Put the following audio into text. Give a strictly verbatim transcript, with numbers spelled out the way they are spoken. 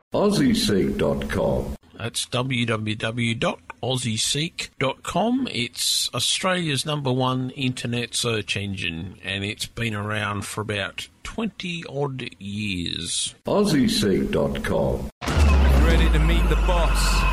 Aussie Seek dot com. That's w w w dot aussie seek dot com. It's Australia's number one internet search engine, and it's been around for about twenty-odd years. Aussie Seek dot com. Ready to meet the boss.